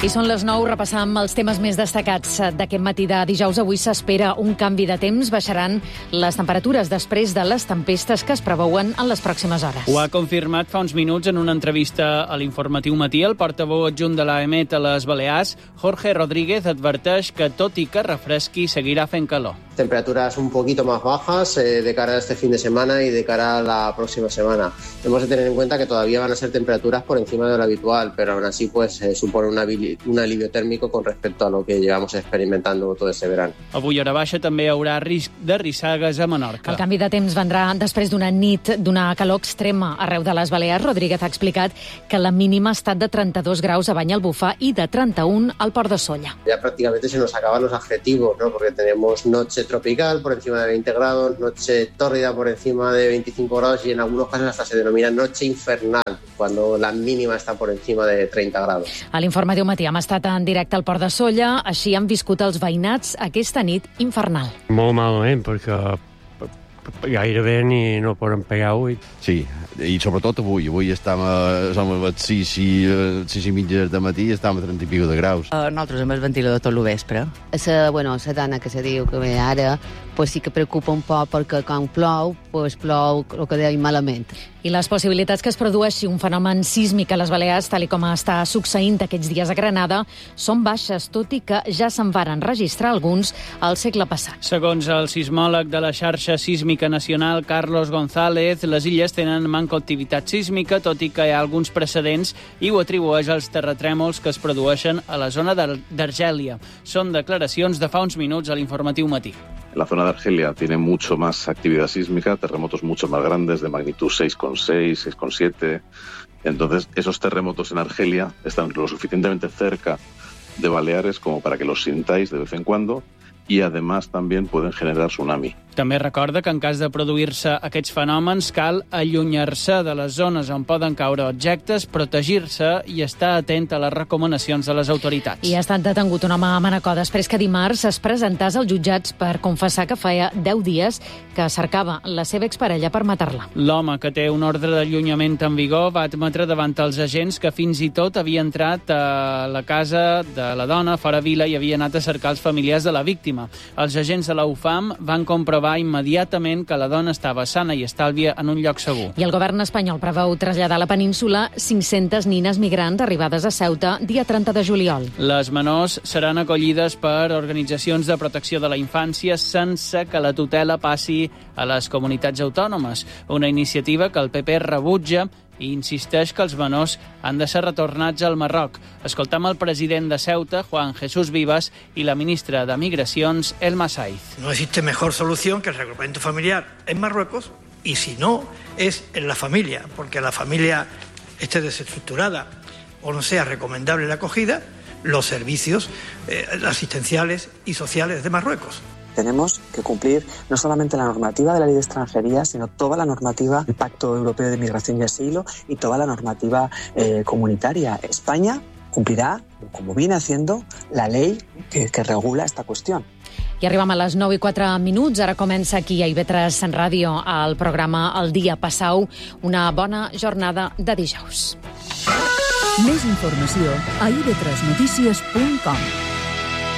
I són les 9, repassam els temes més destacats d'aquest matí de dijous. Avui s'espera un canvi de temps, baixaran les temperatures després de les tempestes que es preveuen en les pròximes hores. Ho ha confirmat fa uns minuts en una entrevista a l'Informatiu Matí el portaveu adjunt de l'AEMET a les Balears, Jorge Rodríguez, adverteix que tot i que refresqui seguirà fent calor. Temperaturas un poquito más bajas de cara a este fin de semana y de cara a la próxima semana. Hemos de tener en cuenta que todavía van a ser temperaturas por encima de lo habitual, pero aún así supone un alivio térmico con respecto a lo que llevamos experimentando todo este verano. Avui a hora baixa també hi haurà risc de rissagues a Menorca. El canvi de temps vendrà després d'una nit d'una calor extrema arreu de les Balears. Rodríguez ha explicat que la mínima ha estat de 32 graus a Banyalbufar i de 31 al Port de Sóller. Ya prácticamente se nos acaban los adjetivos, ¿no? Porque tenemos noche tropical por encima de 20 grados, noche tórrida por encima de 25 grados y en algunos casos hasta se denomina noche infernal, cuando la mínima está por encima de 30 grados. A l'Informatiu Matí hem estat en directe al Port de Sóller, així han viscut els veïnats aquesta nit infernal. Molt malament, perquè gairebé no poden pegar ull. Sí, i sobretot avui. Avui som a les 6 i mitja del matí i estem a 30 i pico de graus. Nosaltres amb el ventilador tot el vespre. La dona que se diu que ve ara, pues sí que preocupa un poc perquè quan plou, pues plou el que deia malament. I les possibilitats que es produeixi un fenomen sísmic a les Balears, tal com està succeint aquests dies a Granada, són baixes, tot i que ja se'n varen registrar alguns al segle passat. Segons el sismòleg de la xarxa sísmica nacional, Carlos González, les illes tenen manca d'activitat sísmica, tot i que hi ha alguns precedents, i ho atribueix als terratrèmols que es produeixen a la zona d'Argèlia. Són declaracions de fa uns minuts a l'Informatiu Matí. La zona de Argelia tiene mucho más actividad sísmica, terremotos mucho más grandes, de magnitud 6,6, 6,7. Entonces, esos terremotos en Argelia están lo suficientemente cerca de Baleares como para que los sintáis de vez en cuando y además también pueden generar tsunami. També recorda que en cas de produir-se aquests fenòmens cal allunyar-se de les zones on poden caure objectes, protegir-se i estar atent a les recomanacions de les autoritats. I ha estat detengut un home a Manacor després que dimarts es presentés als jutjats per confessar que feia 10 dies que cercava la seva exparella per matar-la. L'home, que té un ordre d'allunyament en vigor, va admetre davant els agents que fins i tot havia entrat a la casa de la dona fora vila i havia anat a cercar els familiars de la víctima. Els agents de la UFAM van comprovar immediatament que la dona estava sana i estàlvia en un lloc segur. I el govern espanyol preveu traslladar a la península 500 nines migrants arribades a Ceuta dia 30 de juliol. Les menors seran acollides per organitzacions de protecció de la infància sense que la tutela passi a les comunitats autònomes, una iniciativa que el PP rebutja i insisteix que els menors han de ser retornats al Marroc. Escoltam el president de Ceuta, Juan Jesús Vivas, y la ministra de Migracions, Elma Saiz. No existe mejor solución que el reagrupamiento familiar en Marruecos, y si no, es en la familia, porque la familia esté desestructurada o no sea recomendable la acogida, los servicios asistenciales y sociales de Marruecos. Tenemos que cumplir no solamente la normativa de la Ley de Extranjería, sino toda la normativa del Pacto Europeo de Migración y Asilo y toda la normativa comunitaria. España cumplirá, como viene haciendo, la ley que regula esta cuestión. I arribem a les 9:04. Ara comença aquí a IB3 Ràdio el programa El Dia. Passau una bona jornada de dijous. Més informació a ib3notícies.com.